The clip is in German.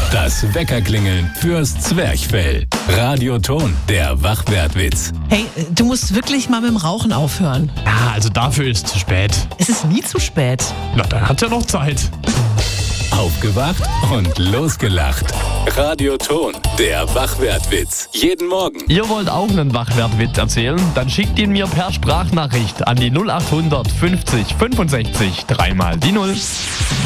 Das Weckerklingeln fürs Zwerchfell. Radioton, der Wachwertwitz. Hey, du musst wirklich mal mit dem Rauchen aufhören. Ja, also dafür ist es zu spät. Es ist nie zu spät. Na, dann hat ja noch Zeit. Aufgewacht und losgelacht. Radioton, der Wachwertwitz. Jeden Morgen. Ihr wollt auch einen Wachwertwitz erzählen? Dann schickt ihn mir per Sprachnachricht an die 0800 50 65 3 mal die 0.